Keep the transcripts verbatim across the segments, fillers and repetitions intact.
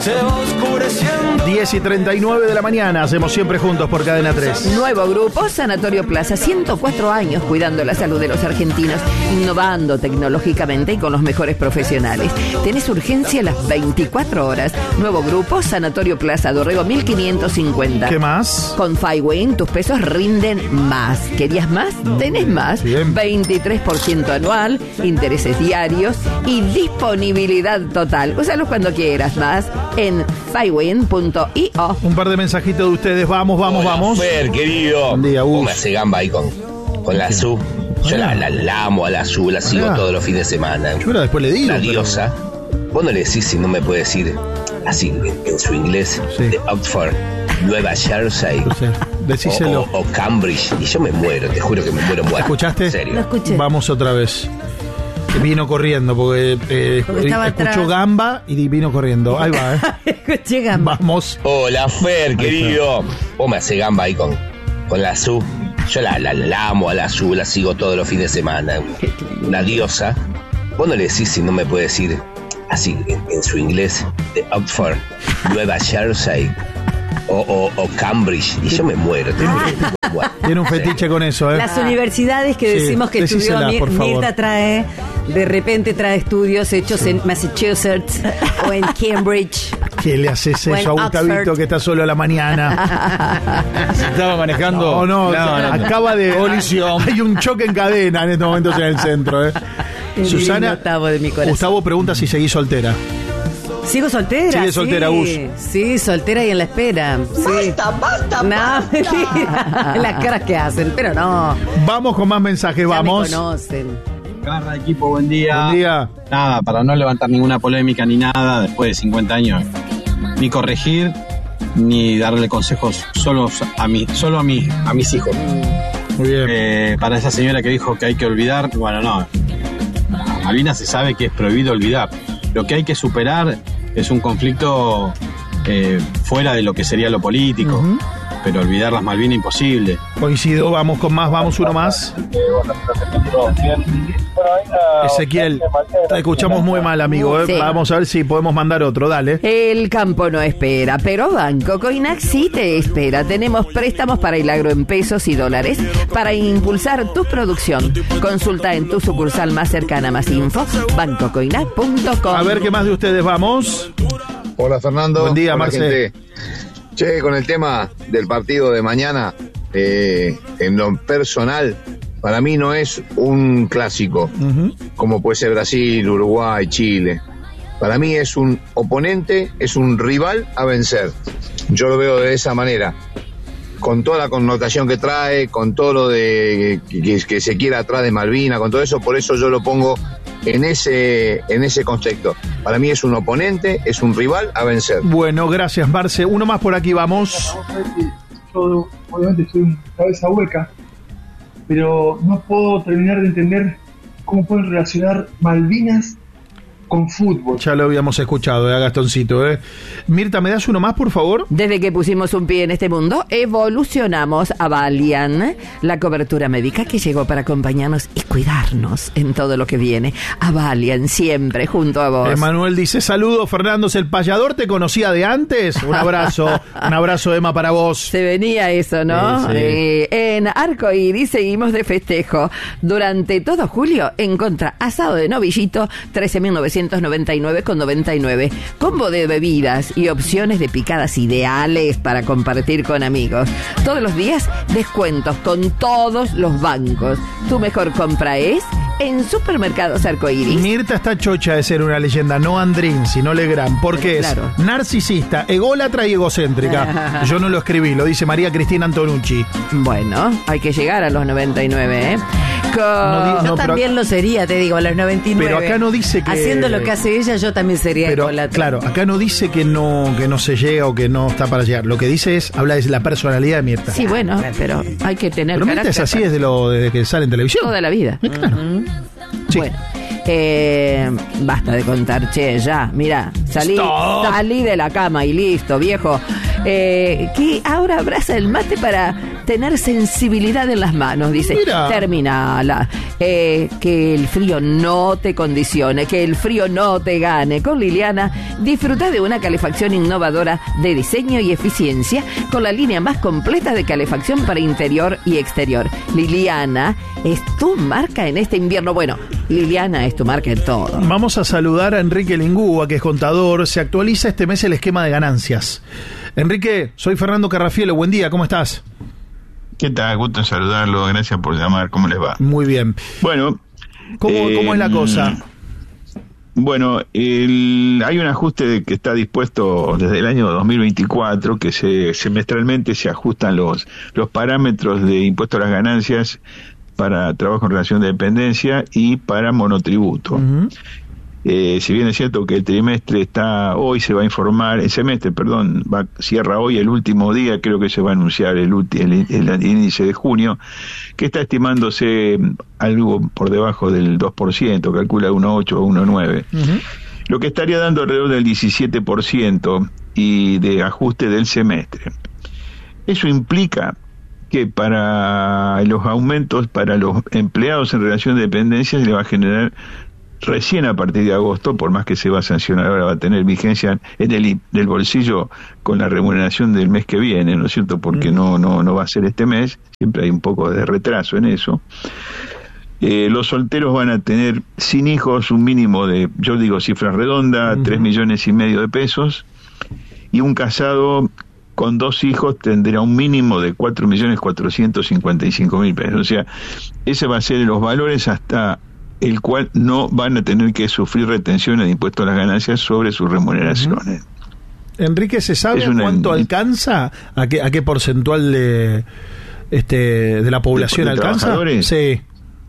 se va oscureciendo. diez y treinta y nueve de la mañana, hacemos siempre juntos por Cadena tres. Nuevo grupo, Sanatorio Plaza, ciento cuatro años cuidando la salud de los argentinos, innovando tecnológicamente y con los mejores profesionales. Tenés urgencia las veinticuatro horas. Nuevo grupo, Sanatorio Plaza, Dorrego mil quinientos cincuenta. ¿Qué más? Con FiWin tus pesos rinden más. ¿Querías más? Tenés más. Bien. veintitrés por ciento anual, intereses diarios y disponibilidad total. Úsalos cuando quieras más en fiwin punto io. Un par de mensajitos de ustedes. Vamos, vamos, Hola, vamos. Fer, querido. Buen día, Gus. ¿Cómo me hace gamba ahí con, con la Su? Yo la, la, la amo a la Su, la sigo Ah. todos los fines de semana. Yo ahora después le digo. La pero- diosa. Vos no le decís si no me puede decir así en, en su inglés, Sí. de Oxford, Nueva Jersey No sé, o, decíselo. o- o Cambridge. Y yo me muero, te juro que me muero muerto. ¿Escuchaste? En serio. Lo escuché. Vamos otra vez. Vino corriendo porque, eh, Porque estaba escuchó atrás. gamba y vino corriendo. Ahí va, ¿eh? Escuché gamba. Vamos. Hola, Fer, querido. Vos me hace gamba ahí con, con la Su. Yo la, la, la amo a la Su, la sigo todos los fines de semana. La diosa. Vos no le decís si no me puede decir así en, en su inglés, de Oxford, Nueva Jersey o, o, o Cambridge. Y yo me muero, te juro que me muero. Tiene un fetiche con eso, ¿eh? Las universidades que Sí, decimos que estudió decísela, Mir- por favor. Mirta trae, de repente trae estudios hechos en Massachusetts o en Cambridge. ¿Qué le haces O en eso a un Oxford. cabito que está solo a la mañana? Estaba manejando. No, no, acaba de. Colisión. Hay un choque en cadena en estos momentos en el centro, ¿eh? El Susana, divino Octavo de mi corazón. Gustavo pregunta si seguís soltera. Sigo soltera. Sigue soltera, sí. Gus. Sí, soltera y en la espera. Sí. Basta, basta, No, basta. mentira. Las caras que hacen, pero no. Vamos con más mensajes, Ya vamos. me conocen. Garra, equipo, buen día. Buen día. Nada, para no levantar ninguna polémica ni nada después de cincuenta años, ni corregir, ni darle consejos solos a mí, solo a mí, a mis hijos. Muy bien. Eh, para esa señora que dijo que hay que olvidar, bueno, no. Malvinas se sabe que es prohibido olvidar. Lo que hay que superar es un conflicto eh, fuera de lo que sería lo político. Ujú. Pero olvidar las Malvinas imposible. Coincido, vamos con más, vamos uno más. Ezequiel, te escuchamos muy mal, amigo. ¿eh? Sí. Vamos a ver si podemos mandar otro, dale. El campo no espera, pero Banco Coinac sí te espera. Tenemos préstamos para el agro en pesos y dólares para impulsar tu producción. Consulta en tu sucursal más cercana. Más info, banco coinac punto com. A ver qué más de ustedes vamos. Hola Fernando. Buen día, Hola, Marce. gente. Che, con el tema del partido de mañana, eh, en lo personal, para mí no es un clásico, Ujú. como puede ser Brasil, Uruguay, Chile. Para mí es un oponente, es un rival a vencer. Yo lo veo de esa manera, con toda la connotación que trae, con todo lo de que, que se quiera atrás de Malvina, con todo eso, por eso yo lo pongo en ese, en ese contexto. Para mí es un oponente, es un rival a vencer. Bueno, gracias, Marce. Uno más por aquí, vamos. Yo obviamente soy un cabeza hueca, pero no puedo terminar de entender cómo pueden relacionar Malvinas con fútbol. Ya lo habíamos escuchado, ¿eh, Gastoncito? ¿eh? Mirta, ¿me das uno más, por favor? Desde que pusimos un pie en este mundo, evolucionamos a Valian, la cobertura médica que llegó para acompañarnos y cuidarnos en todo lo que viene. A Valian, siempre junto a vos. Emanuel dice, saludos, Fernando, ¿el payador te conocía de antes? Un abrazo, un abrazo, Emma, para vos. Se venía eso, ¿no? Sí, sí. Eh, en Arcoiris seguimos de festejo. Durante todo julio, en contra, asado de novillito, trece mil novecientos noventa y nueve con noventa y nueve. Combo de bebidas y opciones de picadas ideales para compartir con amigos. Todos los días, descuentos con todos los bancos. Tu mejor compra es en Supermercados Arcoiris. Mirta está chocha de ser una leyenda, no Andrín, sino Legrand, porque es Claro. narcisista, ególatra y egocéntrica. Yo no lo escribí, lo dice María Cristina Antonucci. Bueno, hay que llegar a los noventa y nueve, ¿eh? Con... No di- Yo no, pero- también lo sería, te digo, a los noventa y nueve. Pero acá no dice que- Haciendo lo que hace ella, yo también sería Pero ególatra. claro, acá no dice que no, que no se llega o que no está para llegar. Lo que dice es, habla de la personalidad de Mirta. Sí, bueno, pero hay que tener Pero Mirta es carácter así para- desde, lo, desde que sale en televisión. toda la vida. Eh, claro. Sí. Bueno, eh, basta de contar, che, ya, mira, salí, Stop. salí de la cama y listo, viejo. Eh, que ahora abraza el mate para tener sensibilidad en las manos, dice. Mira. Terminala. Eh, que el frío no te condicione, que el frío no te gane. Con Liliana, disfruta de una calefacción innovadora de diseño y eficiencia con la línea más completa de calefacción para interior y exterior. Liliana es tu marca en este invierno. Bueno, Liliana es tu marca en todo. Vamos a saludar a Enrique Lingúa, que es contador. Se actualiza este mes el esquema de ganancias. Enrique, soy Fernando Carrafielo. Buen día, ¿cómo estás? ¿Qué tal? Gusto en saludarlo. Gracias por llamar. ¿Cómo les va? Muy bien. Bueno. ¿Cómo, eh, ¿cómo es la cosa? Bueno, el, hay un ajuste que está dispuesto desde el año dos mil veinticuatro, que se, semestralmente se ajustan los, los parámetros de impuesto a las ganancias para trabajo en relación de dependencia y para monotributo. Uh-huh. Eh, si bien es cierto que el trimestre está hoy, se va a informar, el semestre, perdón, va, cierra hoy el último día, creo que se va a anunciar el, el, el, el índice de junio, que está estimándose algo por debajo del dos por ciento, calcula uno coma ocho o uno coma nueve. Uh-huh. Lo que estaría dando alrededor del diecisiete por ciento y de ajuste del semestre. Eso implica que para los aumentos para los empleados en relación de dependencia se le va a generar recién a partir de agosto, por más que se va a sancionar, ahora va a tener vigencia en el del bolsillo con la remuneración del mes que viene, ¿no es cierto? Porque no no no va a ser este mes, siempre hay un poco de retraso en eso. Eh, los solteros van a tener sin hijos un mínimo de, yo digo cifra redonda, uh-huh. tres millones y medio de pesos, y un casado con dos hijos tendrá un mínimo de cuatro millones cuatrocientos cincuenta y cinco mil pesos. O sea, ese va a ser los valores hasta el cual no van a tener que sufrir retenciones de impuestos a las ganancias sobre sus remuneraciones. Uh-huh. Enrique, ¿se sabe una, cuánto alcanza? ¿A qué, a qué porcentual de este de la población de, de alcanza? ¿Trabajadores? Sí.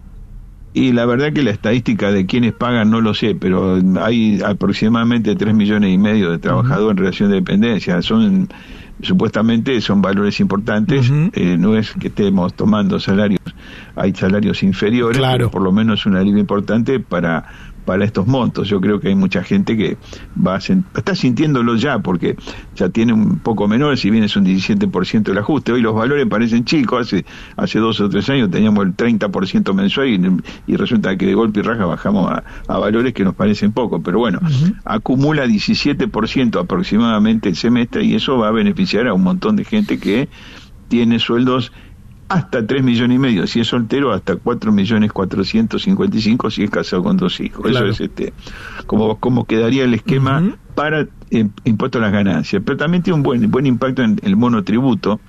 Y la verdad que la estadística de quienes pagan no lo sé, pero hay aproximadamente tres millones y medio de trabajadores uh-huh. en relación de dependencia. Son supuestamente son valores importantes, uh-huh. eh, no es que estemos tomando salarios, hay salarios inferiores, claro. pero por lo menos un alivio importante para para estos montos. Yo creo que hay mucha gente que va a sent- está sintiéndolo ya, porque ya tiene un poco menor, si bien es un diecisiete por ciento el ajuste. Hoy los valores parecen chicos, hace hace dos o tres años teníamos el treinta por ciento mensual y, y resulta que de golpe y raja bajamos a, a valores que nos parecen poco, pero bueno, uh-huh. acumula diecisiete por ciento aproximadamente el semestre y eso va a beneficiar a un montón de gente que tiene sueldos hasta tres millones y medio, si es soltero, hasta cuatro millones cuatrocientos cincuenta y cinco si es casado con dos hijos. Claro. Eso es este como, como quedaría el esquema uh-huh. para eh, impuesto a las ganancias. Pero también tiene un buen, buen impacto en el monotributo,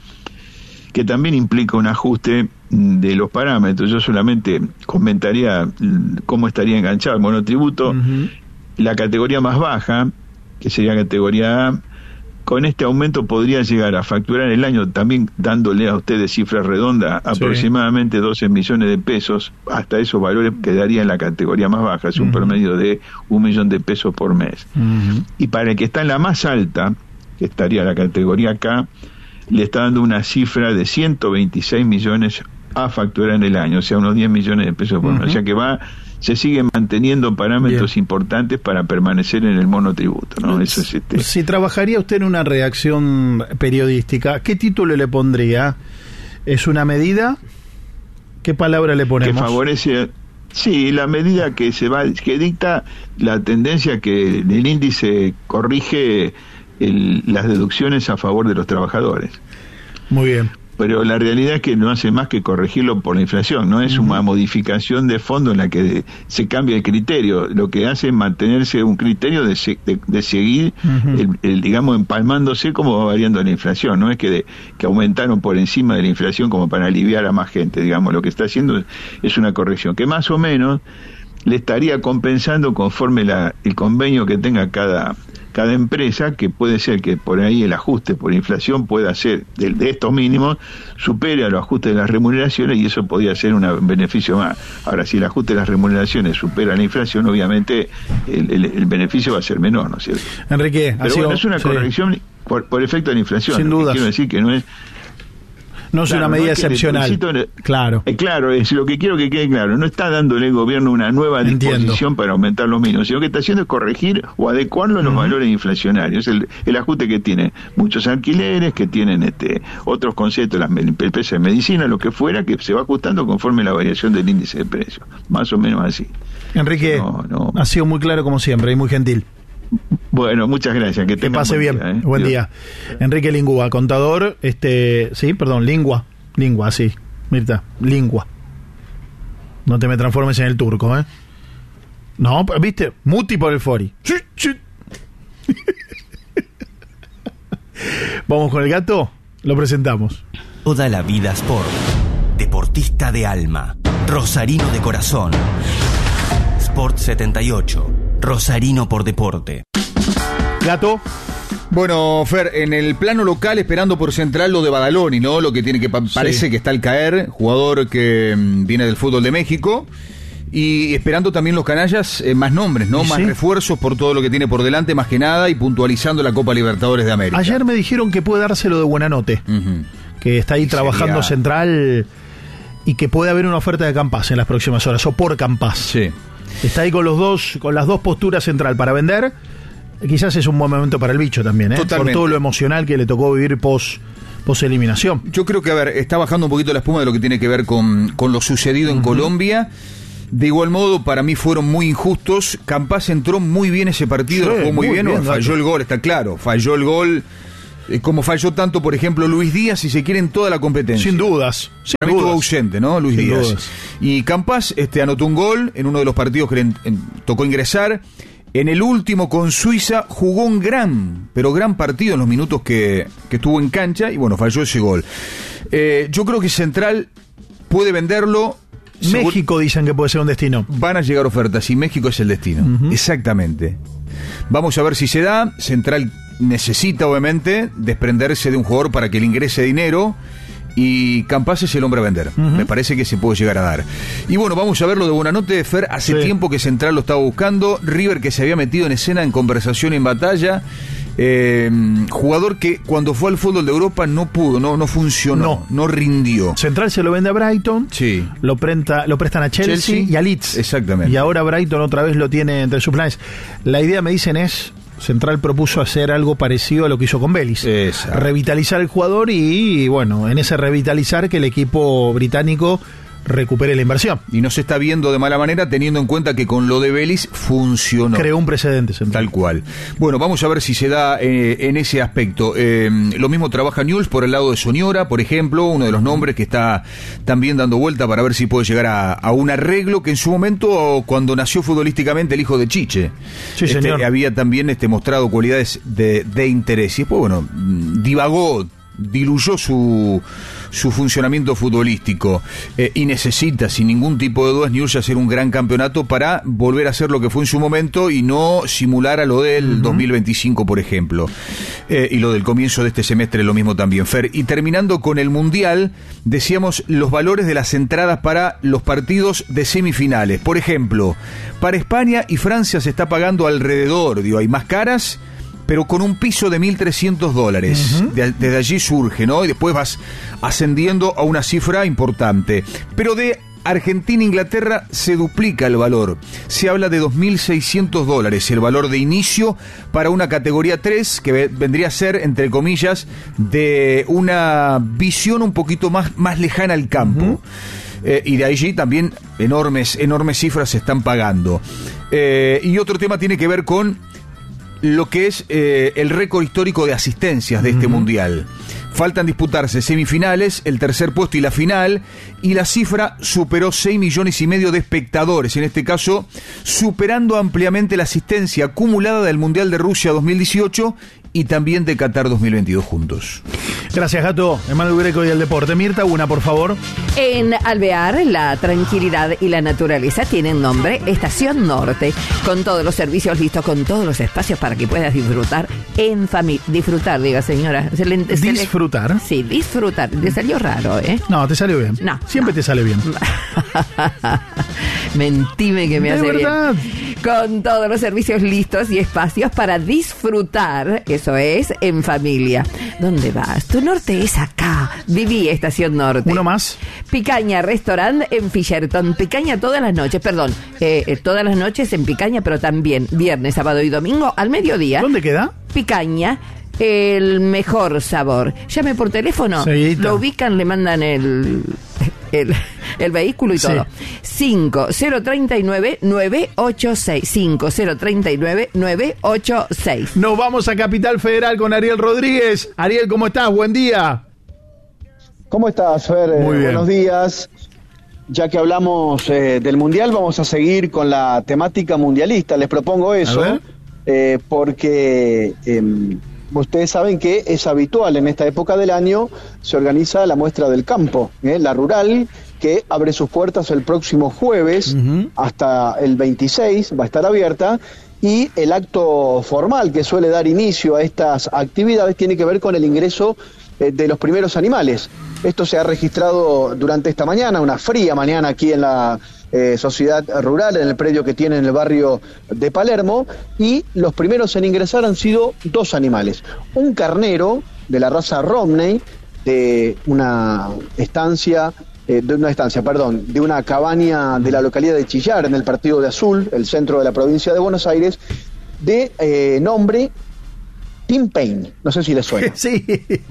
que también implica un ajuste de los parámetros. Yo solamente comentaría cómo estaría enganchado el monotributo. Uh-huh. La categoría más baja, que sería categoría A, con este aumento podría llegar a facturar el año, también dándole a ustedes cifras redondas, sí. aproximadamente doce millones de pesos. Hasta esos valores quedaría en la categoría más baja, es un uh-huh. promedio de un millón de pesos por mes. Uh-huh. Y para el que está en la más alta, que estaría la categoría K, le está dando una cifra de ciento veintiséis millones a facturar en el año, o sea, unos diez millones de pesos por uh-huh. mes. O sea que va... se siguen manteniendo parámetros Bien. importantes para permanecer en el monotributo, ¿no? Eso es este. Si trabajaría usted en una redacción periodística, ¿qué título le pondría? ¿Es una medida? ¿Qué palabra le ponemos? Que favorece, sí, la medida que se va, que dicta la tendencia que el índice corrige el, las deducciones a favor de los trabajadores. Muy bien. Pero la realidad es que no hace más que corregirlo por la inflación, no es uh-huh. una modificación de fondo en la que se cambia el criterio, lo que hace es mantenerse un criterio de, se, de, de seguir, uh-huh. el, el, digamos, empalmándose como va variando la inflación, no es que, de, que aumentaron por encima de la inflación como para aliviar a más gente, digamos, lo que está haciendo es una corrección, que más o menos le estaría compensando conforme la, el convenio que tenga cada... cada empresa, que puede ser que por ahí el ajuste por inflación pueda ser de, de estos mínimos, supere a los ajustes de las remuneraciones y eso podría ser un beneficio más. Ahora, si el ajuste de las remuneraciones supera la inflación, obviamente el, el, el beneficio va a ser menor, ¿no es cierto? Enrique, pero bueno, es una corrección sí. por, por efecto de la inflación. Sin duda. Quiero decir que no es No es Claro, una medida no es que le excepcional. solicito- Claro. Eh, claro, es lo que quiero que quede claro. No está dándole el gobierno una nueva Entiendo. disposición para aumentar los mínimos, sino que está haciendo es corregir o adecuarlo a los valores inflacionarios. El, el ajuste que tiene muchos alquileres, que tienen este otros conceptos, las, el precio de medicina, lo que fuera, que se va ajustando conforme la variación del índice de precios. Más o menos así. Enrique, No, no. ha sido muy claro como siempre y muy gentil. Bueno, muchas gracias. Que, Que tengan pase buen bien. día, ¿eh? Buen Dios. día. Enrique Lingua, contador, este, sí, perdón, Lingua. Lingua, sí. Mirta, Lingua. No te me transformes en el turco, ¿eh? No, viste, Muti por el Fori. Vamos con el gato, lo presentamos. Toda la vida Sport. Deportista de alma. Rosarino de corazón. Sport setenta y ocho. Rosarino por deporte. Gato. Bueno, Fer, en el plano local esperando por Central lo de Badaloni, ¿no? Lo que tiene que pa- Sí. parece que está al caer, jugador que mm, viene del fútbol de México. Y esperando también los canallas eh, más nombres, ¿no? ¿Y Más sí? refuerzos por todo lo que tiene por delante, más que nada, y puntualizando la Copa Libertadores de América. Ayer me dijeron que puede dárselo de Buenanote, Ujú. que está ahí Y trabajando sería- Central y que puede haber una oferta de Campas en las próximas horas, o por Campas. Sí. Está ahí con los dos, con las dos posturas Central para vender. Quizás es un buen momento para el bicho también, ¿eh? Totalmente. Por todo lo emocional que le tocó vivir pos, pos eliminación. Yo creo que, a ver, está bajando un poquito la espuma de lo que tiene que ver con, con lo sucedido en Colombia. De igual modo, para mí fueron muy injustos. Campas entró muy bien ese partido, Sí, lo jugó muy, muy bien, bien, falló Gato. el gol, está claro. Falló el gol, eh, como falló tanto, por ejemplo, Luis Díaz, si se quiere, en toda la competencia. Sin dudas. Sin Para mí estuvo dudas. ausente, ¿no? Luis Sin Díaz. dudas. Y Campas este, anotó un gol en uno de los partidos que le en- en- tocó ingresar. En el último con Suiza jugó un gran, pero gran partido en los minutos que, que estuvo en cancha y bueno, falló ese gol. Eh, yo creo que Central puede venderlo. Segur- México dicen que puede ser un destino. Van a llegar ofertas y México es el destino. Ujú. Exactamente. Vamos a ver si se da. Central necesita, obviamente, desprenderse de un jugador para que le ingrese dinero. Y Campas es el hombre a vender. Ujú. Me parece que se puede llegar a dar. Y bueno, vamos a ver lo de Buenanote. Fer, hace Sí. tiempo que Central lo estaba buscando. River que se había metido en escena, en conversación, en batalla. Eh, jugador que cuando fue al fútbol de Europa no pudo, no, no funcionó, no, No. rindió. Central se lo vende a Brighton. Sí. Lo, prenta, lo prestan a Chelsea, Chelsea. y a Leeds. Exactamente. Y ahora Brighton otra vez lo tiene entre sus planes. La idea, me dicen, es... Central propuso hacer algo parecido a lo que hizo con Vélez. Exacto. Revitalizar el jugador y, bueno, en ese revitalizar que el equipo británico recupere la inversión. Y no se está viendo de mala manera teniendo en cuenta que con lo de Vélez funcionó. Creó un precedente, Central. Tal cual. Bueno, vamos a ver si se da eh, en ese aspecto. Eh, lo mismo trabaja Newell's por el lado de Soñora, por ejemplo, uno de los nombres que está también dando vuelta para ver si puede llegar a, a un arreglo que en su momento, cuando nació futbolísticamente el hijo de Chiche, Sí, este, señor. había también este, mostrado cualidades de, de interés. Y después, bueno, mm, divagó, diluyó su, su funcionamiento futbolístico eh, y necesita, sin ningún tipo de dudas, Newell's hacer un gran campeonato para volver a hacer lo que fue en su momento y no simular a lo del Ujú. dos mil veinticinco, por ejemplo. Eh, y lo del comienzo de este semestre, lo mismo también, Fer. Y terminando con el Mundial, decíamos los valores de las entradas para los partidos de semifinales. Por ejemplo, para España y Francia se está pagando alrededor, digo, hay más caras, pero con un piso de mil trescientos dólares. Ujú. De- desde allí surge, ¿no? Y después vas ascendiendo a una cifra importante. Pero de Argentina e Inglaterra se duplica el valor. Se habla de dos mil seiscientos dólares, el valor de inicio para una categoría tres, que ve- vendría a ser, entre comillas, de una visión un poquito más, más lejana al campo. Ujú. Eh, y de allí también enormes, enormes cifras se están pagando. Eh, y otro tema tiene que ver con lo que es eh, el récord histórico de asistencias de este Ujú. mundial. Faltan disputarse semifinales, el tercer puesto y la final, y la cifra superó seis millones y medio de espectadores, en este caso superando ampliamente la asistencia acumulada del Mundial de Rusia dos mil dieciocho y también de Qatar dos mil veintidós juntos. Gracias, Gato. Emanuel Greco y el deporte. Mirta, una, por favor. En Alvear, la tranquilidad y la naturaleza tienen nombre Estación Norte, con todos los servicios listos, con todos los espacios para que puedas disfrutar en familia. Disfrutar, diga señora. Se le- se le- Disfrutar. Sí, disfrutar. Le salió raro, ¿eh? No, te salió bien. No, Siempre no. te sale bien. Mentime que me De hace verdad. bien. con todos los servicios listos y espacios para disfrutar, eso es, en familia. ¿Dónde vas? Tu norte es acá. Viví Estación Norte. Uno más. Picaña Restaurant en Fisherton. Picaña todas las noches, perdón, eh, eh, todas las noches en Picaña, pero también viernes, sábado y domingo al mediodía. ¿Dónde queda? Picaña. El mejor sabor. Llame por teléfono, Seguita. Lo ubican, le mandan el el, el vehículo y Sí. todo. cinco cero tres nueve nueve ocho seis cinco cero tres nueve nueve ocho seis. Nos vamos a Capital Federal con Ariel Rodríguez. Ariel, ¿cómo estás? Buen día. ¿Cómo estás, Fer? Eh, Muy bien. Buenos días. Ya que hablamos eh, del Mundial, vamos a seguir con la temática mundialista. Les propongo eso, ver. eh, porque eh, ustedes saben que es habitual en esta época del año, se organiza la muestra del campo, eh, la rural, que abre sus puertas el próximo jueves Ujú. hasta el veintiséis, va a estar abierta. Y el acto formal que suele dar inicio a estas actividades tiene que ver con el ingreso eh, de los primeros animales. Esto se ha registrado durante esta mañana, una fría mañana aquí en la eh, sociedad rural, en el predio que tiene en el barrio de Palermo, y los primeros en ingresar han sido dos animales. Un carnero de la raza Romney, de una estancia, eh, de una estancia, perdón, de una cabaña de la localidad de Chillar, en el Partido de Azul, el centro de la provincia de Buenos Aires, de eh, nombre Tim Payne. No sé si les suena. Sí.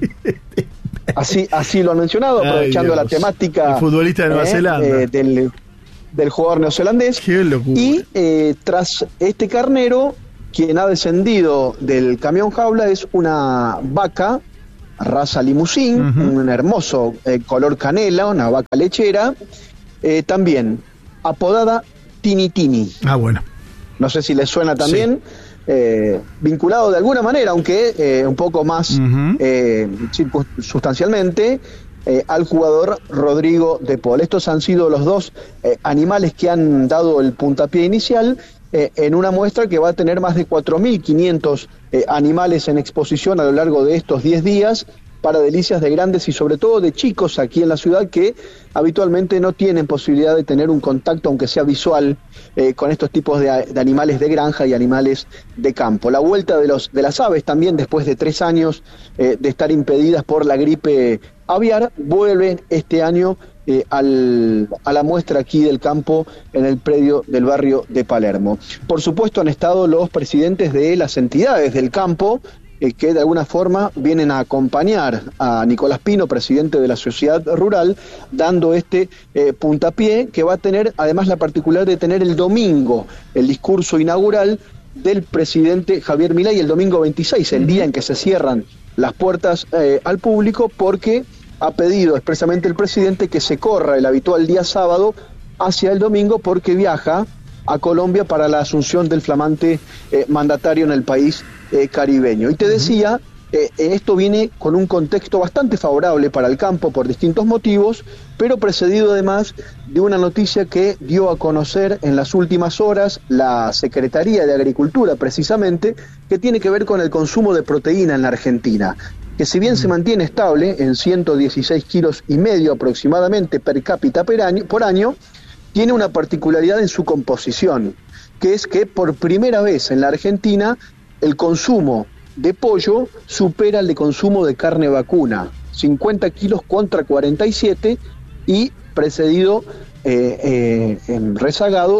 Así, así lo han mencionado, Ay, aprovechando Dios. la temática El futbolista de Nueva eh, Zelanda. eh, del, del jugador neozelandés. Qué locura. Y eh, tras este carnero, quien ha descendido del camión jaula es una vaca, raza limusín, Ujú. un hermoso eh, color canela, una vaca lechera, eh, también apodada Tini Tini. Ah, bueno. No sé si les suena también. Eh, vinculado de alguna manera, aunque eh, un poco más Ujú. eh, circun- sustancialmente, eh, al jugador Rodrigo de Paul. Estos han sido los dos eh, animales que han dado el puntapié inicial eh, en una muestra que va a tener más de cuatro mil quinientos eh, animales en exposición a lo largo de estos diez días, para delicias de grandes y sobre todo de chicos aquí en la ciudad que habitualmente no tienen posibilidad de tener un contacto, aunque sea visual, eh, con estos tipos de, de animales de granja y animales de campo. La vuelta de, los, de las aves también, después de tres años eh, de estar impedidas por la gripe aviar, vuelven este año eh, al, a la muestra aquí del campo en el predio del barrio de Palermo. Por supuesto han estado los presidentes de las entidades del campo, Eh, que de alguna forma vienen a acompañar a Nicolás Pino, presidente de la sociedad rural, dando este eh, puntapié que va a tener además la particularidad de tener el domingo el discurso inaugural del presidente Javier Milei, el domingo veintiséis, el día en que se cierran las puertas eh, al público, porque ha pedido expresamente el presidente que se corra el habitual día sábado hacia el domingo, porque viaja a Colombia para la asunción del flamante eh, mandatario en el país eh, caribeño. Y te decía, eh, esto viene con un contexto bastante favorable para el campo por distintos motivos, pero precedido además de una noticia que dio a conocer en las últimas horas la Secretaría de Agricultura, precisamente, que tiene que ver con el consumo de proteína en la Argentina, que si bien se mantiene estable en ciento dieciséis kilos y medio aproximadamente per cápita per año, por año, tiene una particularidad en su composición, que es que por primera vez en la Argentina el consumo de pollo supera el de consumo de carne vacuna, cincuenta kilos contra cuarenta y siete, y precedido, eh, eh, en rezagado,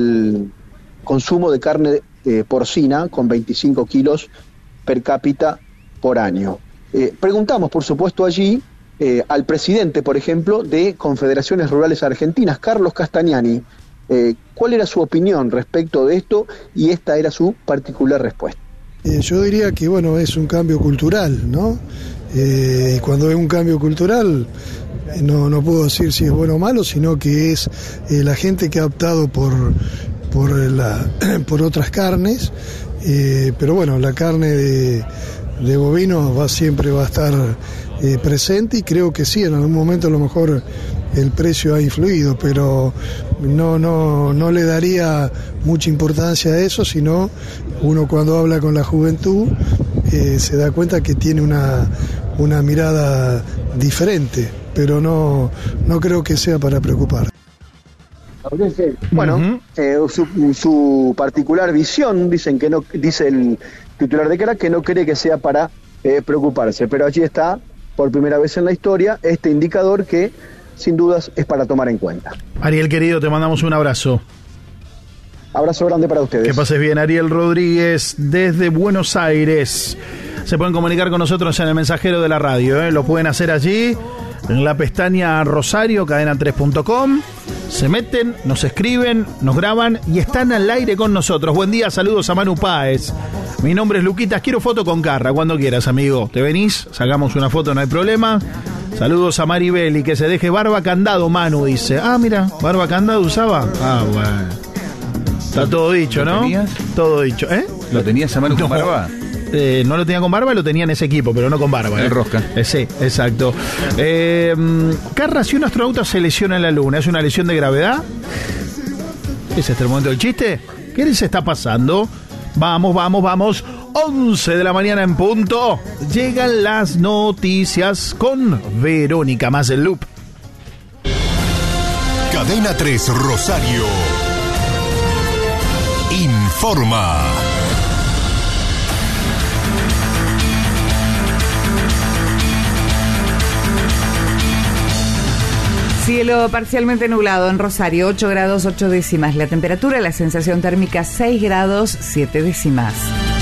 el consumo de carne eh, porcina con veinticinco kilos per cápita por año. Eh, preguntamos, por supuesto, allí Eh, al presidente, por ejemplo, de Confederaciones Rurales Argentinas, Carlos Castagnani, eh, cuál era su opinión respecto de esto, y esta era su particular respuesta. Eh, yo diría que, bueno, es un cambio cultural, ¿no? Eh, y cuando es un cambio cultural, eh, no, no puedo decir si es bueno o malo, sino que es eh, la gente que ha optado por, por, la, por otras carnes, eh, pero bueno, la carne de, de bovino va, siempre va a estar Eh, presente, y creo que sí, en algún momento a lo mejor el precio ha influido, pero no, no, no le daría mucha importancia a eso, sino uno cuando habla con la juventud eh, se da cuenta que tiene una, una mirada diferente, pero no, no creo que sea para preocupar. Bueno, uh-huh. eh, su, su particular visión, dicen que no, dice el titular de Crack, que no cree que sea para eh, preocuparse, pero allí está, por primera vez en la historia, este indicador que sin dudas es para tomar en cuenta. Ariel, querido, te mandamos un abrazo. Abrazo grande para ustedes. Que pases bien, Ariel Rodríguez, desde Buenos Aires. Se pueden comunicar con nosotros en el mensajero de la radio, ¿eh? Lo pueden hacer allí, en la pestaña Rosario, cadena tres punto com. Se meten, nos escriben, nos graban y están al aire con nosotros. Buen día, saludos a Manu Páez. Mi nombre es Luquitas, quiero foto con Carra, cuando quieras, amigo. ¿Te venís? Sacamos una foto, no hay problema. Saludos a Maribel y que se deje barba candado, Manu, dice. Ah, mira, barba candado usaba. Ah, bueno. Está todo dicho, ¿no? ¿Tenías? Todo dicho, ¿eh? ¿Lo tenías a Manu no, con barba? Eh, no lo tenía con barba, lo tenía en ese equipo, pero no con barba. El ¿eh? rosca. Eh, sí, exacto. Eh, Carra, si un astronauta se lesiona en la Luna, ¿es una lesión de gravedad? ¿Es este el momento del chiste? ¿Qué les está pasando? Vamos, vamos, vamos. once de la mañana en punto. Llegan las noticias con Verónica Mazellup. Cadena tres Rosario informa. Cielo parcialmente nublado en Rosario, ocho grados ocho décimas. La temperatura, la sensación térmica seis grados siete décimas.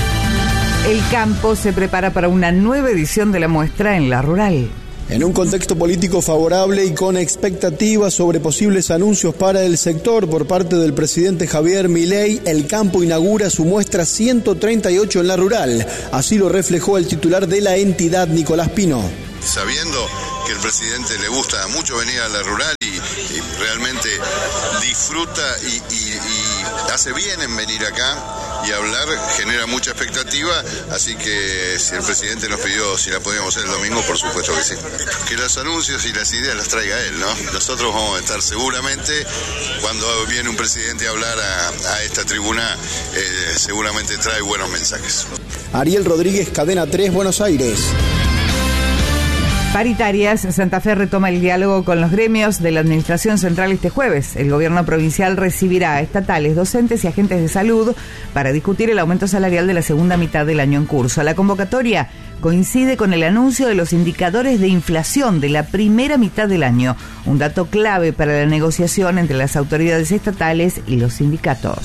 El campo se prepara para una nueva edición de la muestra en La Rural. En un contexto político favorable y con expectativas sobre posibles anuncios para el sector por parte del presidente Javier Milei, el campo inaugura su muestra ciento treinta y ocho en La Rural. Así lo reflejó el titular de la entidad, Nicolás Pino. Sabiendo que el presidente le gusta mucho venir a La Rural y, y realmente disfruta y, y, y hace bien en venir acá y hablar, genera mucha expectativa, así que si el presidente nos pidió si la podíamos hacer el domingo, por supuesto que sí. Que los anuncios y las ideas las traiga él, ¿no? Nosotros vamos a estar seguramente, cuando viene un presidente a hablar a, a esta tribuna, eh, seguramente trae buenos mensajes. Ariel Rodríguez, Cadena tres, Buenos Aires. Paritarias, Santa Fe retoma el diálogo con los gremios de la Administración Central este jueves. El gobierno provincial recibirá a estatales, docentes y agentes de salud para discutir el aumento salarial de la segunda mitad del año en curso. La convocatoria coincide con el anuncio de los indicadores de inflación de la primera mitad del año, un dato clave para la negociación entre las autoridades estatales y los sindicatos.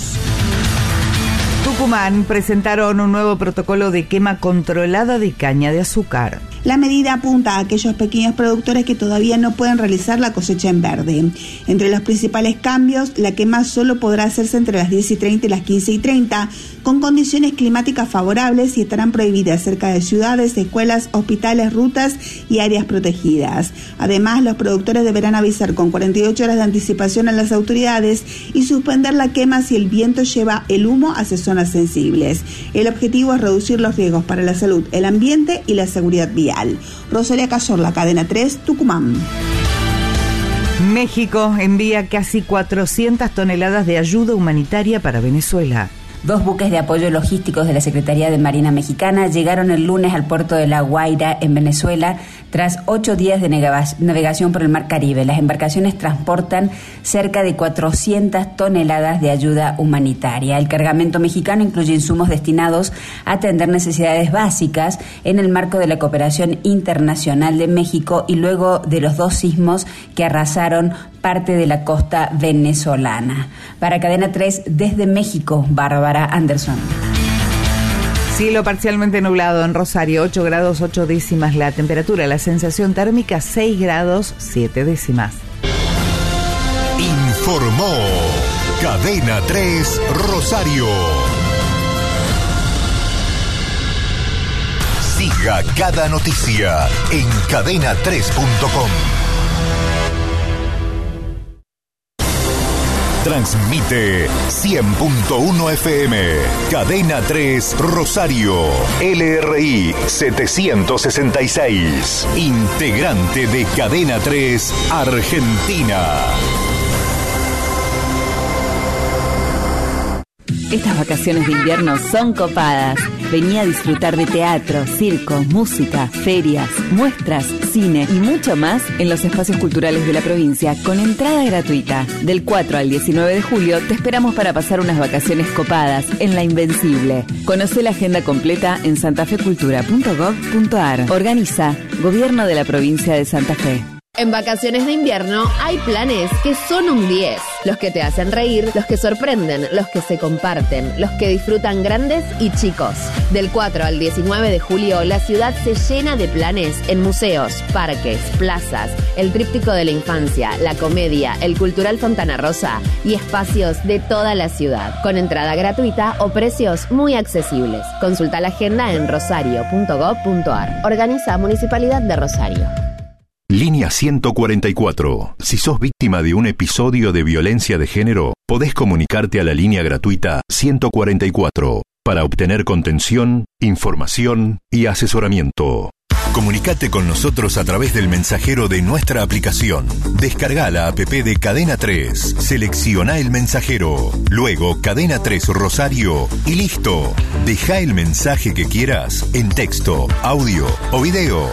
Tucumán presentaron un nuevo protocolo de quema controlada de caña de azúcar. La medida apunta a aquellos pequeños productores que todavía no pueden realizar la cosecha en verde. Entre los principales cambios, la quema solo podrá hacerse entre las diez y treinta y las quince y treinta, con condiciones climáticas favorables, y estarán prohibidas cerca de ciudades, escuelas, hospitales, rutas y áreas protegidas. Además, los productores deberán avisar con cuarenta y ocho horas de anticipación a las autoridades y suspender la quema si el viento lleva el humo hacia zonas sensibles. El objetivo es reducir los riesgos para la salud, el ambiente y la seguridad vial. Rosalia Cazorla, Cadena tres, Tucumán. México envía casi cuatrocientas toneladas de ayuda humanitaria para Venezuela. Dos buques de apoyo logísticos de la Secretaría de Marina Mexicana llegaron el lunes al puerto de La Guaira, en Venezuela, tras ocho días de navegación por el Mar Caribe. Las embarcaciones transportan cerca de cuatrocientas toneladas de ayuda humanitaria. El cargamento mexicano incluye insumos destinados a atender necesidades básicas en el marco de la cooperación internacional de México y luego de los dos sismos que arrasaron parte de la costa venezolana. Para Cadena tres, desde México, Bárbara Anderson. Cielo parcialmente nublado en Rosario, ocho grados ocho décimas la temperatura, la sensación térmica seis grados siete décimas. Informó Cadena tres Rosario. Siga cada noticia en cadena tres punto com. Transmite cien punto uno F M, Cadena tres Rosario, L R I setecientos sesenta y seis, integrante de Cadena tres Argentina. Estas vacaciones de invierno son copadas. Vení a disfrutar de teatro, circo, música, ferias, muestras, cine y mucho más en los espacios culturales de la provincia con entrada gratuita. Del cuatro al diecinueve de julio te esperamos para pasar unas vacaciones copadas en La Invencible. Conocé la agenda completa en santafecultura punto gov punto ar. Organiza Gobierno de la Provincia de Santa Fe. En vacaciones de invierno hay planes que son un diez. Los que te hacen reír, los que sorprenden, los que se comparten, los que disfrutan grandes y chicos. Del cuatro al diecinueve de julio, la ciudad se llena de planes en museos, parques, plazas, el tríptico de la infancia, la comedia, el cultural Fontana Rosa y espacios de toda la ciudad, con entrada gratuita o precios muy accesibles. Consulta la agenda en rosario punto gov punto ar. Organiza Municipalidad de Rosario. Línea ciento cuarenta y cuatro. Si sos víctima de un episodio de violencia de género, podés comunicarte a la línea gratuita ciento cuarenta y cuatro para obtener contención, información y asesoramiento. Comunicate con nosotros a través del mensajero de nuestra aplicación. Descarga la app de Cadena tres, selecciona el mensajero, luego Cadena tres Rosario y listo. Deja el mensaje que quieras en texto, audio o video.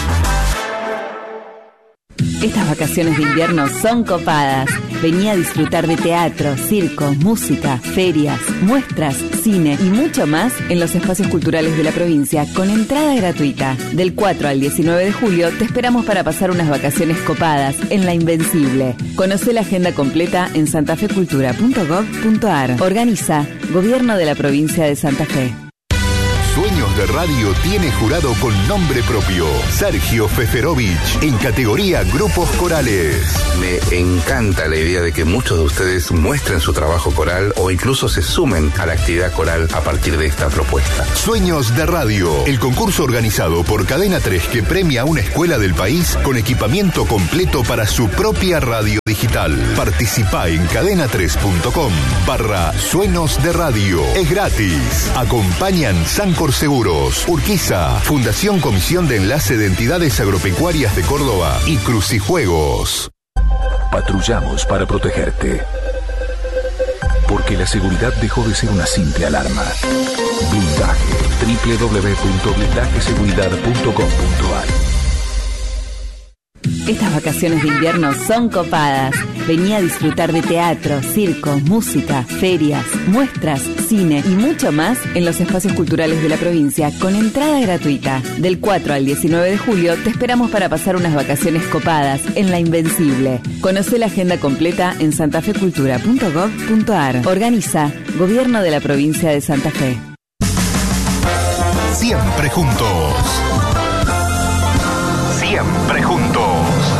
Estas vacaciones de invierno son copadas. Vení a disfrutar de teatro, circo, música, ferias, muestras, cine y mucho más en los espacios culturales de la provincia con entrada gratuita. Del cuatro al diecinueve de julio te esperamos para pasar unas vacaciones copadas en La Invencible. Conocé la agenda completa en santafecultura punto gov punto ar. Organiza Gobierno de la Provincia de Santa Fe. Sueños de Radio tiene jurado con nombre propio, Sergio Feferovich, en categoría Grupos Corales. Me encanta la idea de que muchos de ustedes muestren su trabajo coral o incluso se sumen a la actividad coral a partir de esta propuesta. Sueños de Radio, el concurso organizado por Cadena tres que premia a una escuela del país con equipamiento completo para su propia radio digital. Participá en cadena tres punto com barra Sueños de Radio. Es gratis. Acompañan Sancor Seguros, Urquiza, Fundación Comisión de Enlace de Entidades Agropecuarias de Córdoba y Crucijuegos. Patrullamos para protegerte. Porque la seguridad dejó de ser una simple alarma. Blindaje. doble u doble u doble u punto blindaje seguridad punto com punto ar. Estas vacaciones de invierno son copadas. Vení a disfrutar de teatro, circo, música, ferias, muestras, cine y mucho más en los espacios culturales de la provincia con entrada gratuita. Del cuatro al diecinueve de julio te esperamos para pasar unas vacaciones copadas en La Invencible. Conocé la agenda completa en santafecultura punto gov punto ar. Organiza Gobierno de la Provincia de Santa Fe. Siempre juntos. Siempre juntos.